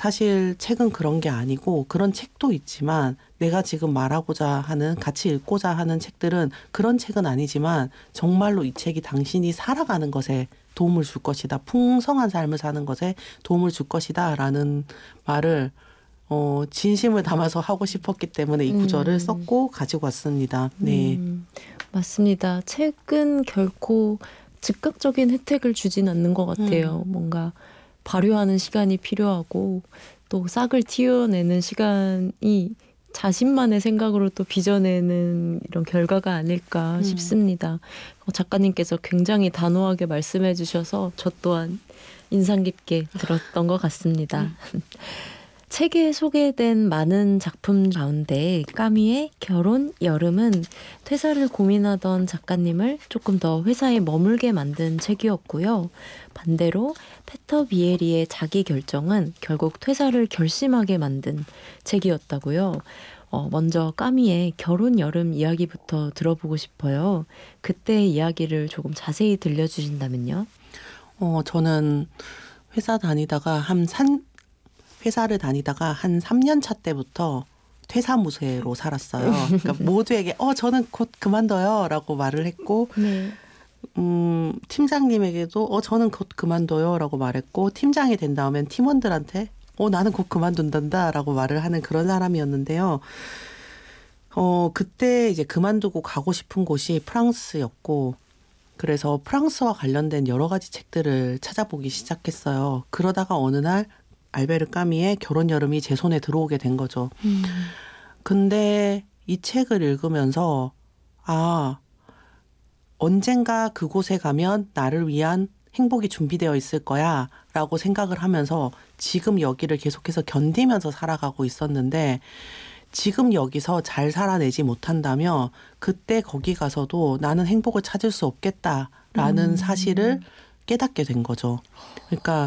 사실 책은 그런 게 아니고 그런 책도 있지만 내가 지금 말하고자 하는 같이 읽고자 하는 책들은 그런 책은 아니지만 정말로 이 책이 당신이 살아가는 것에 도움을 줄 것이다. 풍성한 삶을 사는 것에 도움을 줄 것이다. 라는 말을 진심을 담아서 하고 싶었기 때문에 이 구절을 썼고 가지고 왔습니다. 네. 맞습니다. 책은 결코 즉각적인 혜택을 주진 않는 것 같아요. 뭔가 발효하는 시간이 필요하고 또 싹을 틔워내는 시간이 자신만의 생각으로 또 빚어내는 이런 결과가 아닐까 싶습니다. 작가님께서 굉장히 단호하게 말씀해 주셔서 저 또한 인상 깊게 들었던 것 같습니다. 책에 소개된 많은 작품 가운데 까미의 결혼 여름은 퇴사를 고민하던 작가님을 조금 더 회사에 머물게 만든 책이었고요. 반대로 페터 비에리의 자기 결정은 결국 퇴사를 결심하게 만든 책이었다고요. 먼저 까미의 결혼 여름 이야기부터 들어보고 싶어요. 그때의 이야기를 조금 자세히 들려주신다면요. 저는 회사를 다니다가 한 3년 차 때부터 퇴사무새로 살았어요. 그러니까 모두에게 저는 곧 그만둬요 라고 말을 했고 네. 팀장님에게도 저는 곧 그만둬요 라고 말했고 팀장이 된 다음엔 팀원들한테 나는 곧 그만둔단다 라고 말을 하는 그런 사람이었는데요. 그때 이제 그만두고 가고 싶은 곳이 프랑스였고 그래서 프랑스와 관련된 여러 가지 책들을 찾아보기 시작했어요. 그러다가 어느 날 알베르 까미의 결혼 여름이 제 손에 들어오게 된 거죠. 근데 이 책을 읽으면서 언젠가 그곳에 가면 나를 위한 행복이 준비되어 있을 거야 라고 생각을 하면서 지금 여기를 계속해서 견디면서 살아가고 있었는데 지금 여기서 잘 살아내지 못한다면 그때 거기 가서도 나는 행복을 찾을 수 없겠다라는 사실을 깨닫게 된 거죠. 그러니까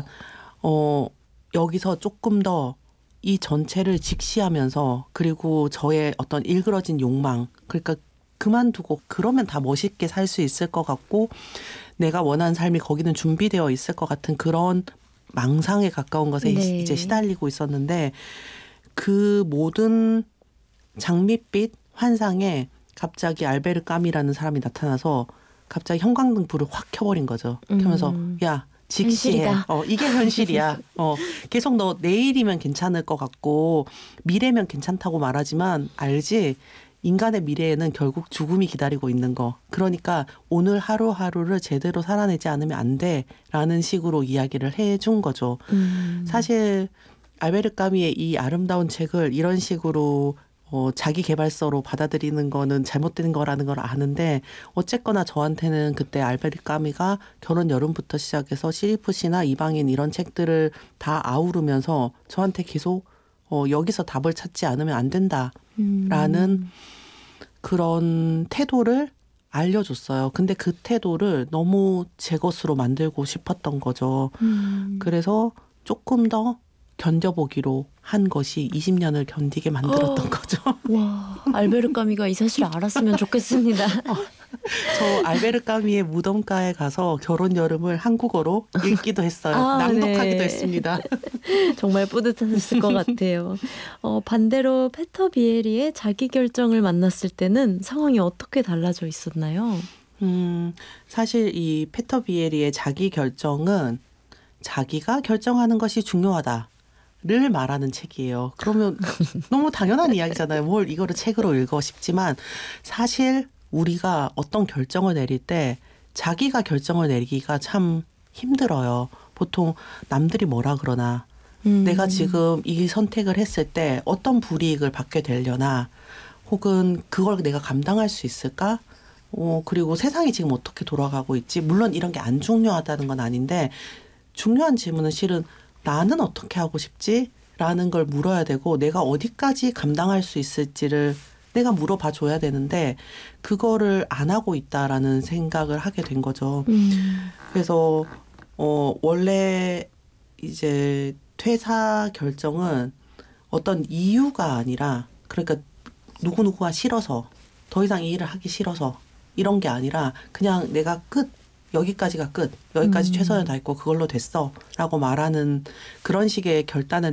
여기서 조금 더 이 전체를 직시하면서 그리고 저의 어떤 일그러진 욕망 그러니까 그만두고 그러면 다 멋있게 살 수 있을 것 같고 내가 원하는 삶이 거기는 준비되어 있을 것 같은 그런 망상에 가까운 것에 네. 이제 시달리고 있었는데 그 모든 장밋빛 환상에 갑자기 알베르 까미라는 사람이 나타나서 갑자기 형광등 불을 확 켜버린 거죠. 켜면서 야 직시해. 이게 현실이야. 계속 너 내일이면 괜찮을 것 같고 미래면 괜찮다고 말하지만 알지? 인간의 미래에는 결국 죽음이 기다리고 있는 거. 그러니까 오늘 하루하루를 제대로 살아내지 않으면 안 돼. 라는 식으로 이야기를 해준 거죠. 사실 알베르 까미의 이 아름다운 책을 이런 식으로 자기 개발서로 받아들이는 거는 잘못된 거라는 걸 아는데 어쨌거나 저한테는 그때 알베르 까미가 결혼 여름부터 시작해서 시리프시나 이방인 이런 책들을 다 아우르면서 저한테 계속 여기서 답을 찾지 않으면 안 된다라는 그런 태도를 알려줬어요. 근데 그 태도를 너무 제 것으로 만들고 싶었던 거죠. 그래서 조금 더 견뎌보기로 한 것이 20년을 견디게 만들었던 거죠. 와, 알베르 까미가 이 사실을 알았으면 좋겠습니다. 저 알베르 까미의 무덤가에 가서 결혼 여름을 한국어로 읽기도 했어요. 낭독하기도 했습니다. 정말 뿌듯하셨을 것 같아요. 반대로 페터 비에리의 자기 결정을 만났을 때는 상황이 어떻게 달라져 있었나요? 사실 이 페터 비에리의 자기 결정은 자기가 결정하는 것이 중요하다. 를 말하는 책이에요. 그러면 너무 당연한 이야기잖아요. 뭘 이거를 책으로 읽어 싶지만 사실 우리가 어떤 결정을 내릴 때 자기가 결정을 내리기가 참 힘들어요. 보통 남들이 뭐라 그러나 내가 지금 이 선택을 했을 때 어떤 불이익을 받게 되려나 혹은 그걸 내가 감당할 수 있을까? 그리고 세상이 지금 어떻게 돌아가고 있지? 물론 이런 게 안 중요하다는 건 아닌데 중요한 질문은 실은 나는 어떻게 하고 싶지? 라는 걸 물어야 되고 내가 어디까지 감당할 수 있을지를 내가 물어봐 줘야 되는데 그거를 안 하고 있다라는 생각을 하게 된 거죠. 그래서 원래 이제 퇴사 결정은 어떤 이유가 아니라 그러니까 누구누구가 싫어서 더 이상 이 일을 하기 싫어서 이런 게 아니라 그냥 내가 여기까지가 끝. 여기까지 최선을 다했고 그걸로 됐어. 라고 말하는 그런 식의 결단을